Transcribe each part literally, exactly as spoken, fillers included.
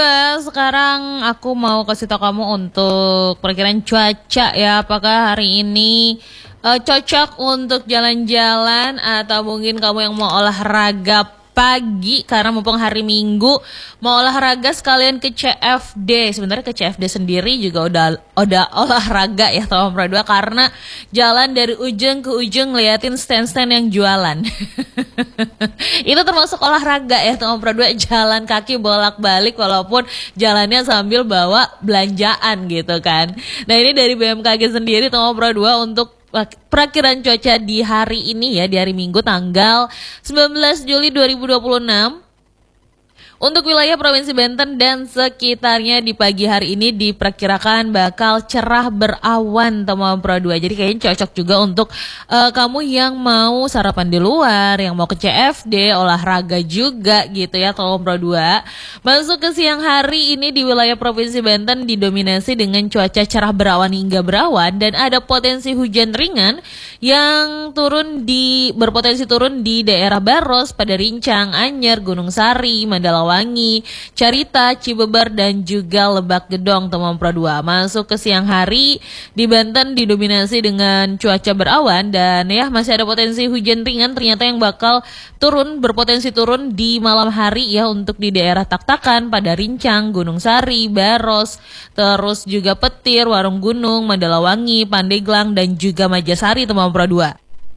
Eh, Sekarang aku mau kasih tau kamu untuk perkiraan cuaca ya. Apakah hari ini eh, cocok untuk jalan-jalan atau mungkin kamu yang mau olahraga pagi karena mumpung hari Minggu mau olahraga sekalian ke C F D. Sebenarnya ke C F D sendiri juga udah udah olahraga ya teman dua karena jalan dari ujung ke ujung ngeliatin stand-stand yang jualan. Itu termasuk olahraga ya teman dua, jalan kaki bolak-balik walaupun jalannya sambil bawa belanjaan gitu kan. Nah ini dari B M K G sendiri teman dua untuk perakiraan cuaca di hari ini ya, di hari Minggu tanggal sembilan belas Juli dua ribu dua puluh enam. Untuk wilayah Provinsi Banten dan sekitarnya di pagi hari ini diperkirakan bakal cerah berawan teman pro dua. Jadi kayaknya cocok juga untuk uh, kamu yang mau sarapan di luar, yang mau ke C F D, olahraga juga gitu ya teman pro dua. Masuk ke siang hari ini di wilayah Provinsi Banten didominasi dengan cuaca cerah berawan hingga berawan dan ada potensi hujan ringan yang turun di berpotensi turun di daerah Baros, pada Rincang, Anyer, Gunung Sari, Mandalawangi, Wangi, Carita, Cibeber, dan juga Lebak Gedong teman pro dua. Masuk ke siang hari di Banten didominasi dengan cuaca berawan dan ya masih ada potensi hujan ringan ternyata yang bakal turun, berpotensi turun di malam hari ya untuk di daerah Tak-Takan, pada Rincang, Gunung Sari, Baros, terus juga Petir, Warung Gunung, Mandalawangi, Pandeglang, dan juga Majasari teman pro dua.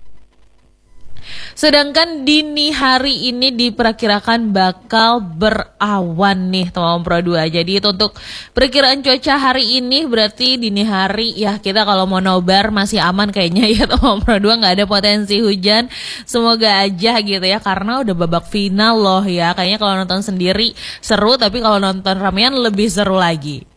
Sedangkan dini hari ini diperkirakan bakal berawan nih teman pro dua. Jadi itu untuk perkiraan cuaca hari ini, berarti dini hari ya kita kalau mau nobar masih aman kayaknya ya teman pro dua, nggak ada potensi hujan. Semoga aja gitu ya karena udah babak final loh ya. Kayaknya kalau nonton sendiri seru, tapi kalau nonton ramean lebih seru lagi.